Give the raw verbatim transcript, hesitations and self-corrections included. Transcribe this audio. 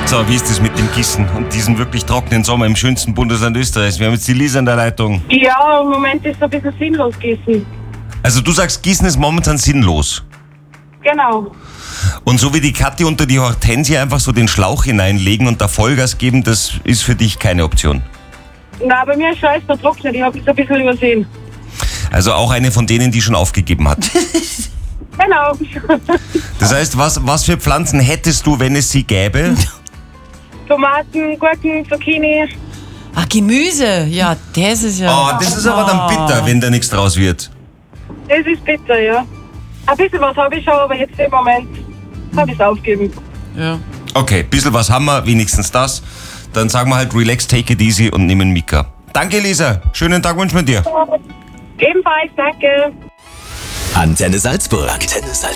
So, wie ist es mit dem Gießen und diesem wirklich trockenen Sommer im schönsten Bundesland Österreichs? Wir haben jetzt die Lisa in der Leitung. Ja, im Moment ist es ein bisschen sinnlos gießen. Also du sagst, Gießen ist momentan sinnlos. Genau. Und so wie die Kathi unter die Hortensie einfach so den Schlauch hineinlegen und da Vollgas geben, das ist für dich keine Option. Na, bei mir ist schon alles vertrocknet, ich habe es ein bisschen übersehen. Also auch eine von denen, die schon aufgegeben hat. Genau. Das heißt, was, was für Pflanzen hättest du, wenn es sie gäbe? Tomaten, Gurken, Zucchini. Ach, Gemüse. Ja, das ist ja... Oh, das ist aber dann bitter, wenn da nichts draus wird. Das ist bitter, ja. Ein bisschen was habe ich schon, aber jetzt im Moment habe ich es aufgegeben. Ja. Okay, ein bisschen was haben wir, wenigstens das. Dann sagen wir halt relax, take it easy und nehmen Mika. Danke, Lisa. Schönen Tag wünschen wir dir. Ebenfalls, danke. Antenne Salzburg. Antenne Salzburg.